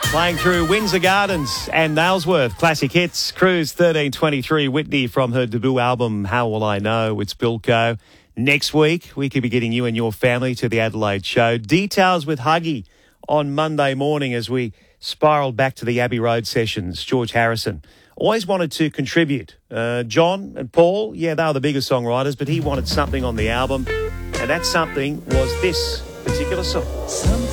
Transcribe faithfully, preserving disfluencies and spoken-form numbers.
Playing through Windsor Gardens and Nailsworth. Classic hits. Cruise thirteen twenty-three. Whitney from her debut album, How Will I Know? It's Bilko. Next week, we could be getting you and your family to the Adelaide show. Details with Huggy on Monday morning as we spiraled back to the Abbey Road sessions. George Harrison always wanted to contribute. Uh, John and Paul, yeah, they were the biggest songwriters, but he wanted something on the album, and that something was this particular song. Some